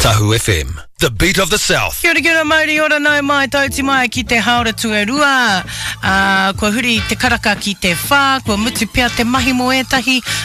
Tahu FM, the beat of the South. Kia ora mauri, ora nau mai, tauti mai ki te haora tuarua. Kua huri te karaka ki te whā, kua mutu pia te mahi mo etahi.